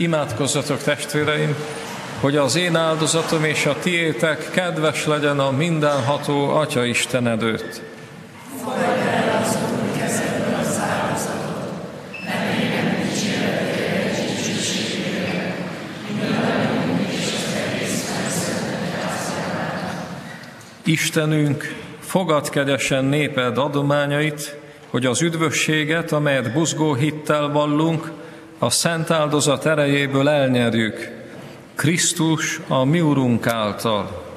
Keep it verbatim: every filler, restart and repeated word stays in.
Imádkozzatok, testvéreim, hogy az én áldozatom és a tiétek kedves legyen a mindenható Atya Isten előtt. Fogadj el az Úr kezedből az áldozatot, ne légyen dicséretére és dicsőségére, mindannyiunk és az egész felszentek házjára. Istenünk, fogadd kegyesen néped adományait, hogy az üdvösséget, amelyet buzgó hittel vallunk, a szent áldozat erejéből elnyerjük, Krisztus a mi Urunk által.